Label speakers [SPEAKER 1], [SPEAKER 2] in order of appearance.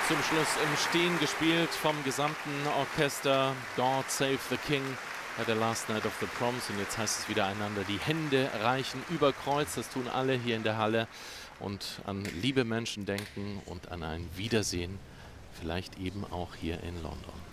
[SPEAKER 1] Zum Schluss im Stehen gespielt vom gesamten Orchester God Save the King bei der Last Night of the Proms. Und jetzt heißt es wieder einander die Hände reichen über Kreuz. Das tun alle hier in der Halle und an liebe Menschen denken und an ein Wiedersehen, vielleicht eben auch hier in London.